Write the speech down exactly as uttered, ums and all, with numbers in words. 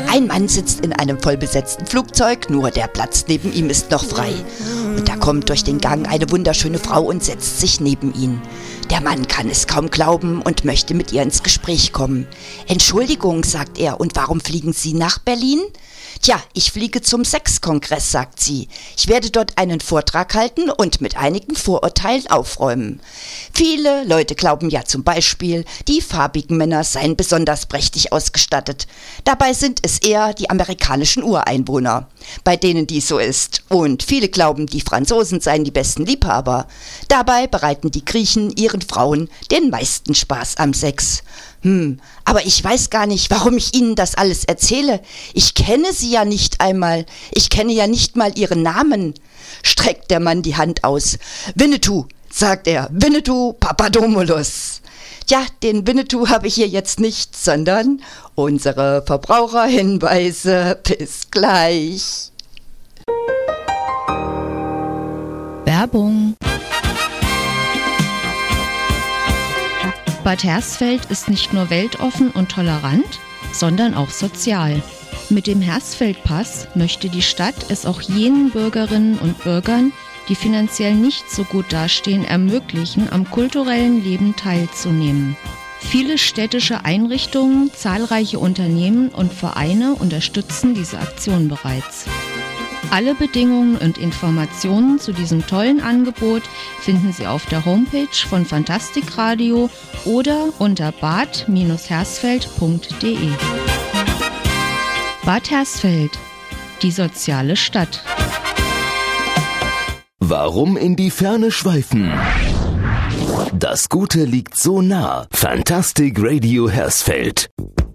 Ein Mann sitzt in einem vollbesetzten Flugzeug, nur der Platz neben ihm ist noch frei. Und da kommt durch den Gang eine wunderschöne Frau und setzt sich neben ihn. Der Mann kann es kaum glauben und möchte mit ihr ins Gespräch kommen. Entschuldigung, sagt er, und warum fliegen Sie nach Berlin? Tja, ich fliege zum Sexkongress, sagt sie. Ich werde dort einen Vortrag halten und mit einigen Vorurteilen aufräumen. Viele Leute glauben ja zum Beispiel, die farbigen Männer seien besonders prächtig ausgestattet. Dabei sind es eher die amerikanischen Ureinwohner, bei denen dies so ist. Und viele glauben, die Franzosen seien die besten Liebhaber. Dabei bereiten die Griechen ihren Frauen den meisten Spaß am Sex. Hm, aber ich weiß gar nicht, warum ich Ihnen das alles erzähle. Ich kenne Sie ja nicht einmal. Ich kenne ja nicht mal Ihren Namen. Streckt der Mann die Hand aus. Winnetou, sagt er. Winnetou Papadomoulos. Tja, den Winnetou habe ich hier jetzt nicht, sondern unsere Verbraucherhinweise. Bis gleich. Werbung. Bad Hersfeld ist nicht nur weltoffen und tolerant, sondern auch sozial. Mit dem Hersfeld-Pass möchte die Stadt es auch jenen Bürgerinnen und Bürgern, die finanziell nicht so gut dastehen, ermöglichen, am kulturellen Leben teilzunehmen. Viele städtische Einrichtungen, zahlreiche Unternehmen und Vereine unterstützen diese Aktion bereits. Alle Bedingungen und Informationen zu diesem tollen Angebot finden Sie auf der Homepage von Fantastikradio oder unter bad hersfeld punkt de. Bad Hersfeld, die soziale Stadt. Warum in die Ferne schweifen? Das Gute liegt so nah. Fantastic Radio Hersfeld.